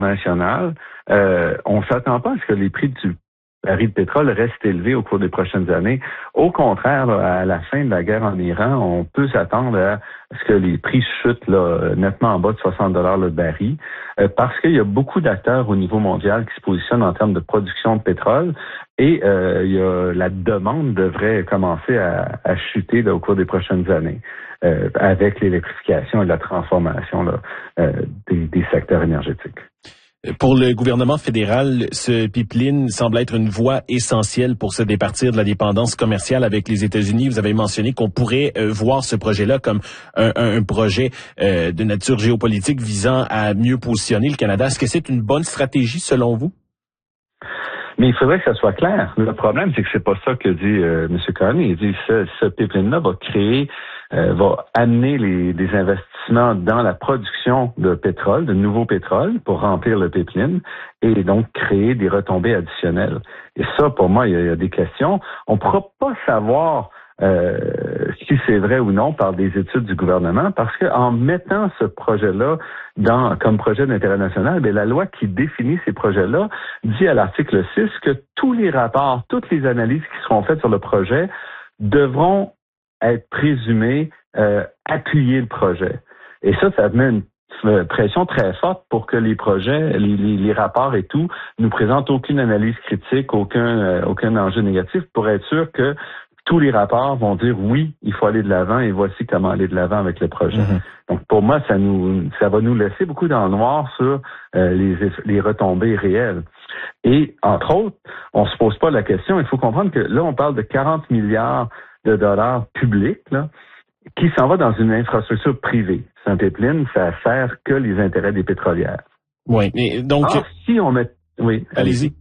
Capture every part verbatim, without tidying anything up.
international, euh, on s'attend pas à ce que les prix du baril de pétrole restent élevés au cours des prochaines années. Au contraire, là, à la fin de la guerre en Iran, on peut s'attendre à ce que les prix chutent là, nettement en bas de soixante dollars le baril, euh, parce qu'il y a beaucoup d'acteurs au niveau mondial qui se positionnent en termes de production de pétrole et euh, il y a, la demande devrait commencer à, à chuter là, au cours des prochaines années euh, avec l'électrification et la transformation là, euh, des, des secteurs énergétiques. Pour le gouvernement fédéral, ce pipeline semble être une voie essentielle pour se départir de la dépendance commerciale avec les États-Unis. Vous avez mentionné qu'on pourrait euh, voir ce projet-là comme un, un, un projet euh, de nature géopolitique visant à mieux positionner le Canada. Est-ce que c'est une bonne stratégie selon vous? Mais il faudrait que ça soit clair. Le problème, c'est que c'est pas ça que dit euh, M. Carney. Il dit que ce, ce pipeline-là va créer, euh, va amener les, des investissements dans la production de pétrole, de nouveaux pétroles, pour remplir le pipeline et donc créer des retombées additionnelles. Et ça, pour moi, il y a, il y a des questions. On ne pourra pas savoir Euh, si c'est vrai ou non par des études du gouvernement, parce qu'en mettant ce projet-là dans comme projet d'intérêt national, bien, la loi qui définit ces projets-là dit à l'article six que tous les rapports, toutes les analyses qui seront faites sur le projet devront être présumées euh, appuyer le projet. Et ça, ça met une pression très forte pour que les projets, les, les, les rapports et tout, nous présentent aucune analyse critique, aucun, euh, aucun enjeu négatif pour être sûr que tous les rapports vont dire oui, il faut aller de l'avant et voici comment aller de l'avant avec le projet. Mm-hmm. Donc pour moi, ça nous, ça va nous laisser beaucoup dans le noir sur euh, les, les retombées réelles. Et entre autres, on se pose pas la question. Il faut comprendre que là, on parle de quarante milliards de dollars publics là, qui s'en va dans une infrastructure privée. C'est un pipeline, ça sert que les intérêts des pétrolières. Oui, mais donc Or, si on met, oui, allez-y.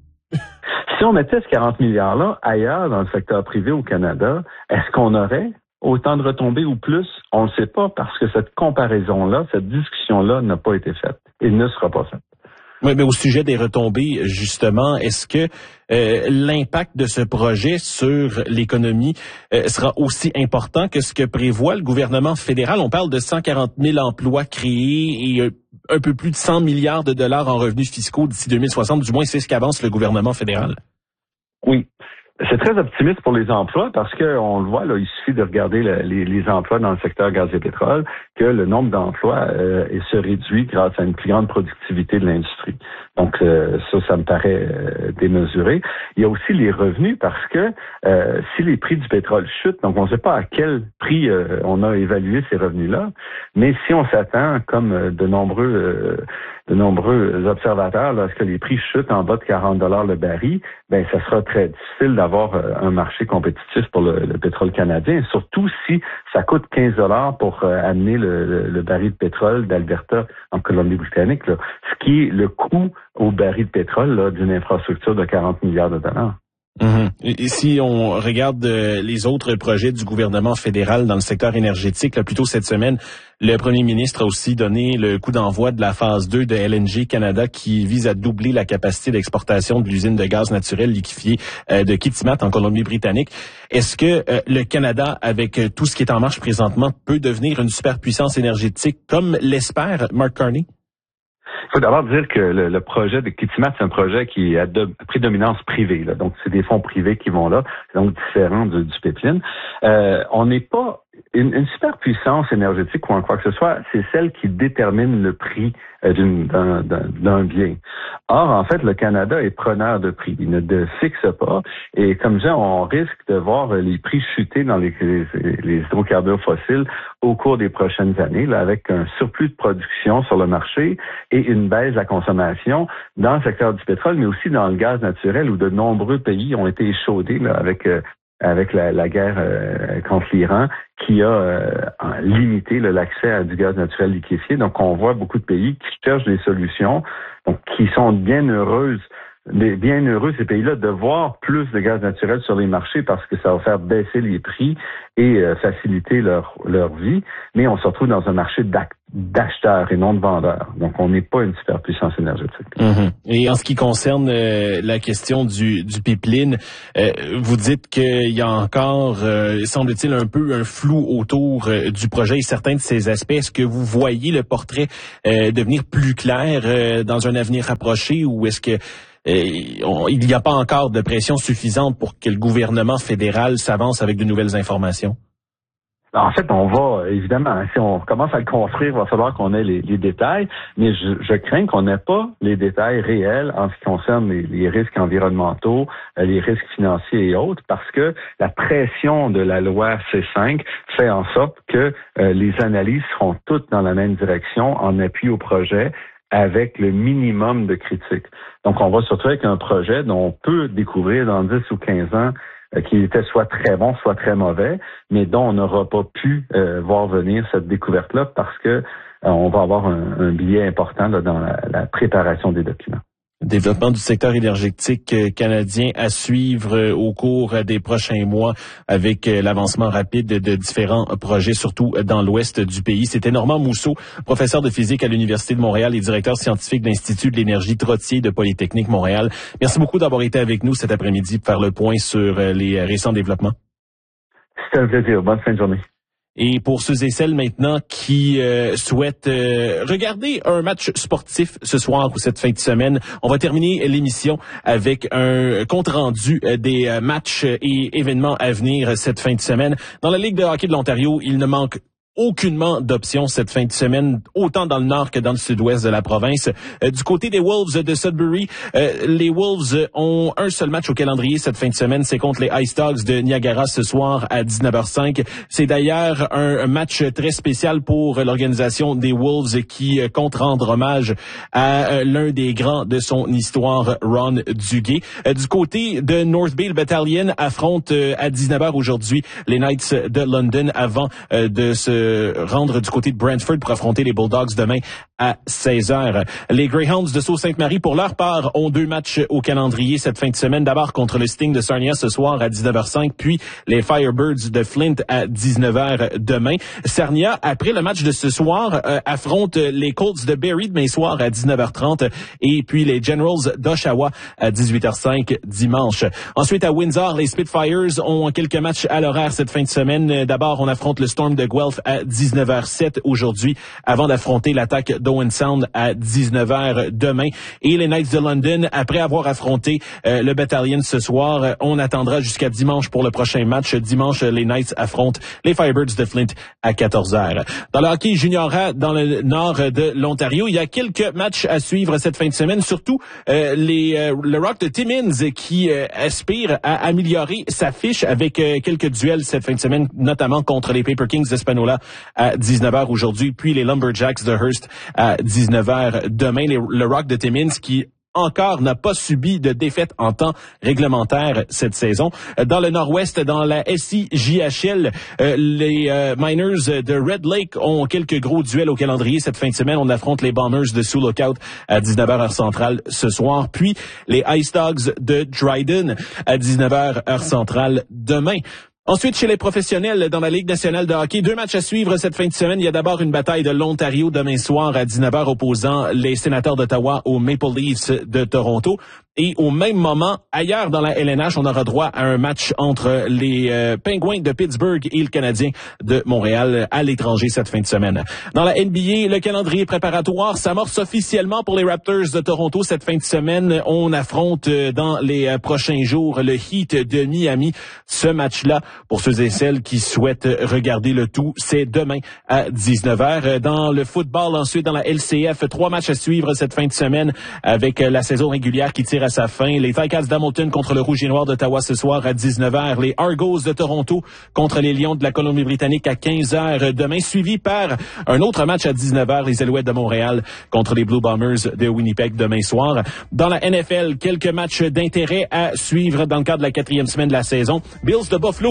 Si on mettait ce quarante milliards-là ailleurs dans le secteur privé au Canada, est-ce qu'on aurait autant de retombées ou plus? On ne le sait pas parce que cette comparaison-là, cette discussion-là n'a pas été faite et ne sera pas faite. Oui, mais au sujet des retombées, justement, est-ce que euh, l'impact de ce projet sur l'économie euh, sera aussi important que ce que prévoit le gouvernement fédéral? On parle de cent quarante mille emplois créés et euh, un peu plus de cent milliards de dollars en revenus fiscaux d'ici deux mille soixante. Du moins, c'est ce qu'avance le gouvernement fédéral. Oui. C'est très optimiste pour les emplois parce que on le voit, là, il suffit de regarder le, les, les emplois dans le secteur gaz et pétrole, que le nombre d'emplois euh, se réduit grâce à une plus grande productivité de l'industrie. Donc euh, ça, ça me paraît euh, démesuré. Il y a aussi les revenus parce que euh, si les prix du pétrole chutent, donc on ne sait pas à quel prix euh, on a évalué ces revenus-là, mais si on s'attend, comme de nombreux euh, de nombreux observateurs, lorsque les prix chutent en bas de quarante dollars le baril, ben ça sera très difficile d'avoir un marché compétitif pour le, le pétrole canadien, surtout si ça coûte quinze dollars pour euh, amener le, le, le baril de pétrole d'Alberta en Colombie-Britannique, là, ce qui est le coût au baril de pétrole là, d'une infrastructure de quarante milliards de dollars. Mm-hmm. Et si on regarde euh, les autres projets du gouvernement fédéral dans le secteur énergétique, là, plus tôt cette semaine, le premier ministre a aussi donné le coup d'envoi de la phase deux de L N G Canada qui vise à doubler la capacité d'exportation de l'usine de gaz naturel liquéfié euh, de Kitimat en Colombie-Britannique. Est-ce que euh, le Canada, avec euh, tout ce qui est en marche présentement, peut devenir une superpuissance énergétique comme l'espère Mark Carney? Il faut d'abord dire que le, le projet de Kitimat, c'est un projet qui a de prédominance privée. Là. Donc, c'est des fonds privés qui vont là. C'est donc différent du, du pipeline. Euh, on n'est pas... Une, une superpuissance énergétique ou en quoi que ce soit, c'est celle qui détermine le prix euh, d'une, d'un, d'un, d'un bien. Or, en fait, le Canada est preneur de prix. Il ne de fixe pas. Et comme je dis, on risque de voir les prix chuter dans les, les, les hydrocarbures fossiles au cours des prochaines années, là, avec un surplus de production sur le marché et une baisse de la consommation dans le secteur du pétrole, mais aussi dans le gaz naturel où de nombreux pays ont été échaudés là, avec... Euh, avec la, la guerre euh, contre l'Iran, qui a euh, limité là, l'accès à du gaz naturel liquéfié. Donc, on voit beaucoup de pays qui cherchent des solutions, donc qui sont bien heureuses, bien heureux ces pays-là de voir plus de gaz naturel sur les marchés parce que ça va faire baisser les prix et euh, faciliter leur leur vie. Mais on se retrouve dans un marché d'acheteurs et non de vendeurs. Donc, on n'est pas une superpuissance énergétique. Mm-hmm. Et en ce qui concerne euh, la question du, du pipeline, euh, vous dites qu'il y a encore, euh, semble-t-il, un peu un flou autour euh, du projet et certains de ces aspects. Est-ce que vous voyez le portrait euh, devenir plus clair euh, dans un avenir rapproché ou est-ce que euh, on, il n'y a pas encore de pression suffisante pour que le gouvernement fédéral s'avance avec de nouvelles informations? En fait, on va, évidemment, si on commence à le construire, il va falloir qu'on ait les, les détails, mais je, je crains qu'on n'ait pas les détails réels en ce qui concerne les, les risques environnementaux, les risques financiers et autres, parce que la pression de la loi C cinq fait en sorte que euh, les analyses seront toutes dans la même direction en appui au projet, avec le minimum de critiques. Donc, on va se retrouver avec un projet dont on peut découvrir dans dix ou quinze ans qui était soit très bon, soit très mauvais, mais dont on n'aura pas pu euh, voir venir cette découverte-là parce que euh, on va avoir un, un biais important là, dans la, la préparation des documents. Développement du secteur énergétique canadien à suivre au cours des prochains mois avec l'avancement rapide de différents projets, surtout dans l'ouest du pays. C'était Normand Mousseau, professeur de physique à l'Université de Montréal et directeur scientifique de l'Institut de l'énergie Trottier de Polytechnique Montréal. Merci beaucoup d'avoir été avec nous cet après-midi pour faire le point sur les récents développements. C'était un plaisir. Bonne fin de journée. Et pour ceux et celles maintenant qui euh, souhaitent euh, regarder un match sportif ce soir ou cette fin de semaine, on va terminer l'émission avec un compte-rendu des matchs et événements à venir cette fin de semaine. Dans la Ligue de hockey de l'Ontario, il ne manque aucunement d'options cette fin de semaine, autant dans le nord que dans le sud-ouest de la province. Euh, du côté des Wolves de Sudbury, euh, les Wolves ont un seul match au calendrier cette fin de semaine, c'est contre les Ice Dogs de Niagara ce soir à dix-neuf heures cinq. C'est d'ailleurs un match très spécial pour l'organisation des Wolves qui compte rendre hommage à euh, l'un des grands de son histoire, Ron Duguay. Euh, du côté de North Bay, le Battalion affronte euh, à dix-neuf heures aujourd'hui les Knights de London avant euh, de se rendre du côté de Brantford pour affronter les Bulldogs demain à seize heures. Les Greyhounds de Sault-Sainte-Marie, pour leur part, ont deux matchs au calendrier cette fin de semaine. D'abord contre le Sting de Sarnia ce soir à dix-neuf heures cinq, puis les Firebirds de Flint à dix-neuf heures demain. Sarnia, après le match de ce soir, euh, affronte les Colts de Barrie demain soir à dix-neuf heures trente et puis les Generals d'Oshawa à dix-huit heures cinq dimanche. Ensuite, à Windsor, les Spitfires ont quelques matchs à l'horaire cette fin de semaine. D'abord, on affronte le Storm de Guelph à dix-neuf heures sept aujourd'hui avant d'affronter l'attaque d'Owen Sound à dix-neuf heures demain. Et les Knights de London, après avoir affronté euh, le Battalion ce soir, euh, on attendra jusqu'à dimanche pour le prochain match. Dimanche, les Knights affrontent les Firebirds de Flint à quatorze heures. Dans le hockey junior A, dans le nord de l'Ontario, il y a quelques matchs à suivre cette fin de semaine, surtout euh, les euh, le Rock de Timmins qui euh, aspire à améliorer sa fiche avec euh, quelques duels cette fin de semaine, notamment contre les Paper Kings d'Espanola à dix-neuf heures aujourd'hui, puis les Lumberjacks de Hearst à dix-neuf heures demain. Les, le Rock de Timmins qui encore n'a pas subi de défaite en temps réglementaire cette saison. Dans le nord-ouest, dans la S I J H L, euh, les euh, Miners de Red Lake ont quelques gros duels au calendrier cette fin de semaine. On affronte les Bombers de Sioux Lookout à dix-neuf heures heure centrale ce soir, puis les Ice Dogs de Dryden à dix-neuf heures heure centrale demain. Ensuite, chez les professionnels dans la Ligue nationale de hockey, deux matchs à suivre cette fin de semaine. Il y a d'abord une bataille de l'Ontario demain soir à dix-neuf heures opposant les Sénateurs d'Ottawa aux Maple Leafs de Toronto. Et au même moment, ailleurs dans la L N H, on aura droit à un match entre les euh, Penguins de Pittsburgh et le Canadien de Montréal à l'étranger cette fin de semaine. Dans la N B A, le calendrier préparatoire s'amorce officiellement pour les Raptors de Toronto cette fin de semaine. On affronte euh, dans les euh, prochains jours le Heat de Miami. Ce match-là, pour ceux et celles qui souhaitent regarder le tout, c'est demain à dix-neuf heures. Dans le football, ensuite, dans la L C F, trois matchs à suivre cette fin de semaine avec euh, la saison régulière qui tire à sa fin. Les Ticats d'Hamilton contre le Rouge et Noir d'Ottawa ce soir à dix-neuf heures. Les Argos de Toronto contre les Lions de la Colombie-Britannique à quinze heures demain, suivi par un autre match à dix-neuf heures, les Alouettes de Montréal contre les Blue Bombers de Winnipeg demain soir. Dans la N F L, quelques matchs d'intérêt à suivre dans le cadre de la quatrième semaine de la saison. Bills de Buffalo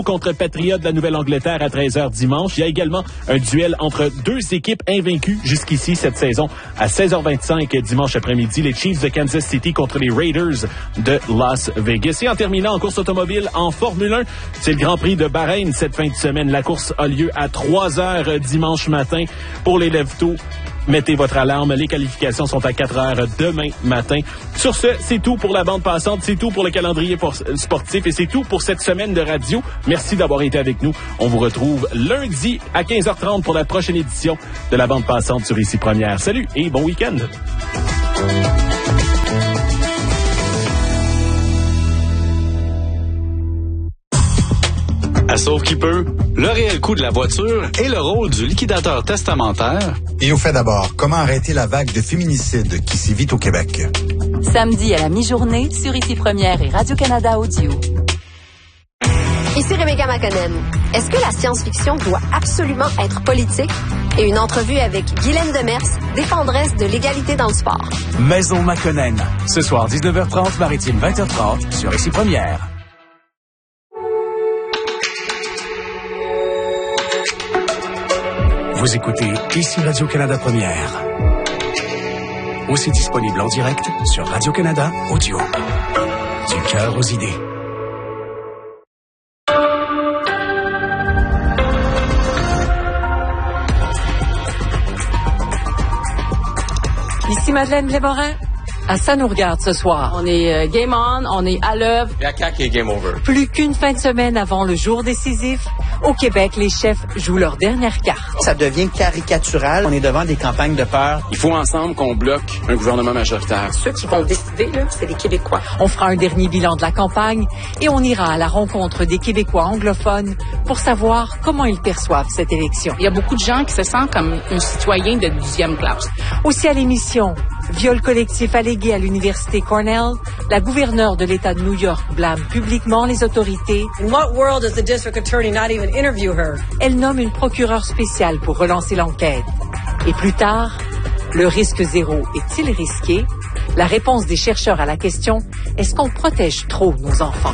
contre Patriots de la Nouvelle-Angleterre à treize heures dimanche. Il y a également un duel entre deux équipes invaincues jusqu'ici cette saison à seize heures vingt-cinq dimanche après-midi. Les Chiefs de Kansas City contre les Raiders de Las Vegas. Et en terminant en course automobile en Formule un, c'est le Grand Prix de Bahreïn cette fin de semaine. La course a lieu à trois heures dimanche matin pour les lève-tôt. Mettez votre alarme. Les qualifications sont à quatre heures demain matin. Sur ce, c'est tout pour la bande passante. C'est tout pour le calendrier sportif et c'est tout pour cette semaine de radio. Merci d'avoir été avec nous. On vous retrouve lundi à quinze heures trente pour la prochaine édition de la bande passante sur Ici Première. Salut et bon week-end. À Sauve qui peut, le réel coût de la voiture et le rôle du liquidateur testamentaire. Et au fait d'abord, comment arrêter la vague de féminicides qui sévit au Québec? Samedi à la mi-journée sur Ici Première et Radio-Canada Audio. Ici Rebecca McConnell. Est-ce que la science-fiction doit absolument être politique? Et une entrevue avec Guylaine Demers, défendresse de l'égalité dans le sport. Maison McConnell. Ce soir, dix-neuf heures trente, Maritime vingt heures trente, sur Ici Première. Vous écoutez Ici Radio-Canada Première. Aussi disponible en direct sur Radio-Canada Audio. Du cœur aux idées. Ici Madeleine Blais-Morin. Ah, ça nous regarde ce soir. On est euh, game on, on est à l'œuvre. La C A Q est game over. Plus qu'une fin de semaine avant le jour décisif, au Québec, les chefs jouent leur dernière carte. Ça devient caricatural. On est devant des campagnes de peur. Il faut ensemble qu'on bloque un gouvernement majoritaire. Ceux qui vont décider, là, c'est les Québécois. On fera un dernier bilan de la campagne et on ira à la rencontre des Québécois anglophones pour savoir comment ils perçoivent cette élection. Il y a beaucoup de gens qui se sentent comme un citoyen de douzième classe. Aussi à l'émission, viol collectif allégué à l'université Cornell, la gouverneure de l'État de New York blâme publiquement les autorités. In what world does the district attorney not even interview her? Elle nomme une procureure spéciale pour relancer l'enquête. Et plus tard, le risque zéro est-il risqué? La réponse des chercheurs à la question, est-ce qu'on protège trop nos enfants?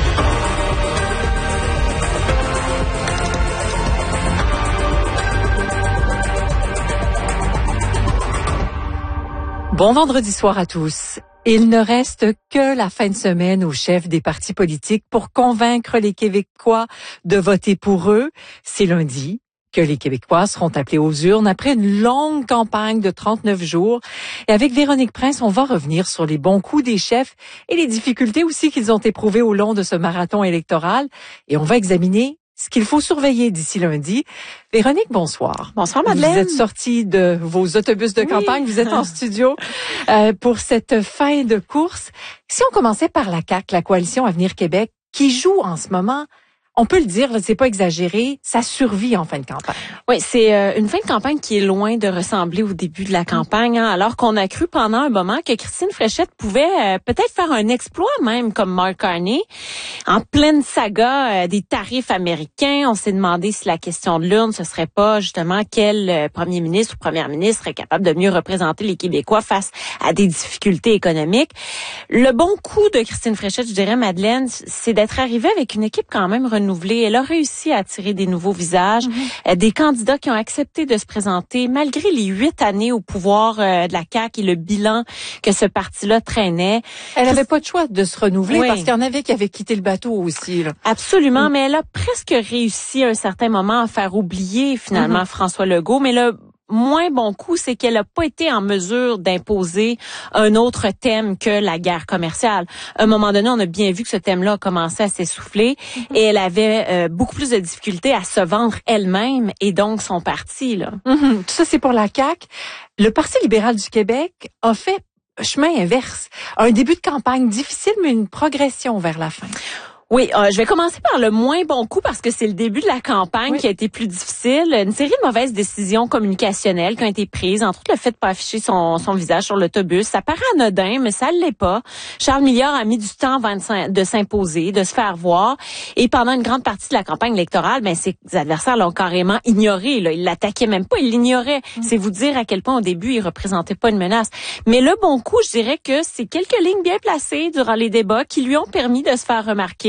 Bon vendredi soir à tous. Il ne reste que la fin de semaine aux chefs des partis politiques pour convaincre les Québécois de voter pour eux. C'est lundi que les Québécois seront appelés aux urnes après une longue campagne de trente-neuf jours. Et avec Véronique Prince, on va revenir sur les bons coups des chefs et les difficultés aussi qu'ils ont éprouvées au long de ce marathon électoral. Et on va examiner ce qu'il faut surveiller d'ici lundi. Véronique, bonsoir. Bonsoir, Madeleine. Vous êtes sortie de vos autobus de campagne, oui. Vous êtes en studio euh, pour cette fin de course. Si on commençait par la C A Q, la Coalition Avenir Québec, qui joue en ce moment, on peut le dire, c'est pas exagéré, ça survit en fin de campagne. Oui, c'est euh, une fin de campagne qui est loin de ressembler au début de la campagne, hein, alors qu'on a cru pendant un moment que Christine Fréchette pouvait euh, peut-être faire un exploit même comme Mark Carney. En pleine saga euh, des tarifs américains, on s'est demandé si la question de l'urne, ce serait pas justement quel euh, premier ministre ou première ministre serait capable de mieux représenter les Québécois face à des difficultés économiques. Le bon coup de Christine Fréchette, je dirais, Madeleine, c'est d'être arrivée avec une équipe quand même renouvelée. Elle a réussi à attirer des nouveaux visages, mm-hmm. des candidats qui ont accepté de se présenter malgré les huit années au pouvoir euh, de la C A Q et le bilan que ce parti-là traînait. Elle n'avait pas de choix de se renouveler oui. parce qu'il y en avait qui avaient quitté le bateau aussi. Là. Absolument, mm. mais elle a presque réussi à un certain moment à faire oublier finalement mm-hmm. François Legault, mais le moins bon coup, c'est qu'elle n'a pas été en mesure d'imposer un autre thème que la guerre commerciale. À un moment donné, on a bien vu que ce thème-là a commencé à s'essouffler mm-hmm. et elle avait euh, beaucoup plus de difficultés à se vendre elle-même et donc son parti. Là. Mm-hmm. Tout ça, c'est pour la C A Q. Le Parti libéral du Québec a fait chemin inverse. Un début de campagne difficile, mais une progression vers la fin. Oui, euh, je vais commencer par le moins bon coup parce que c'est le début de la campagne oui. qui a été plus difficile. Une série de mauvaises décisions communicationnelles qui ont été prises, entre autres le fait de pas afficher son, son visage sur l'autobus. Ça paraît anodin, mais ça l'est pas. Charles Milliard a mis du temps avant de, de s'imposer, de se faire voir. Et pendant une grande partie de la campagne électorale, ben ses adversaires l'ont carrément ignoré. Là. Ils l'attaquaient même pas, ils l'ignoraient. Mmh. C'est vous dire à quel point au début, il représentait pas une menace. Mais le bon coup, je dirais que c'est quelques lignes bien placées durant les débats qui lui ont permis de se faire remarquer.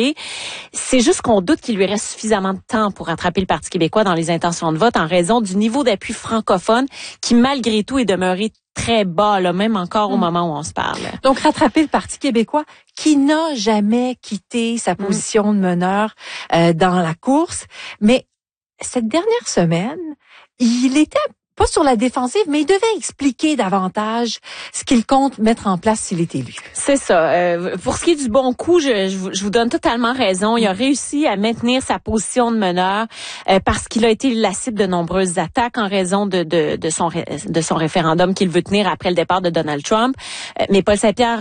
majorité. C'est juste qu'on doute qu'il lui reste suffisamment de temps pour rattraper le Parti québécois dans les intentions de vote en raison du niveau d'appui francophone qui, malgré tout, est demeuré très bas, là, même encore au mmh. moment où on se parle. Donc, rattraper le Parti québécois qui n'a jamais quitté sa position mmh. de meneur euh, dans la course. Mais cette dernière semaine, il était pas sur la défensive, mais il devait expliquer davantage ce qu'il compte mettre en place s'il est élu. C'est ça. Euh, pour ce qui est du bon coup, je, je, vous, je vous donne totalement raison. Il a réussi à maintenir sa position de meneur euh, parce qu'il a été la cible de nombreuses attaques en raison de, de, de, son, de son référendum qu'il veut tenir après le départ de Donald Trump. Euh, mais Paul Saint-Pierre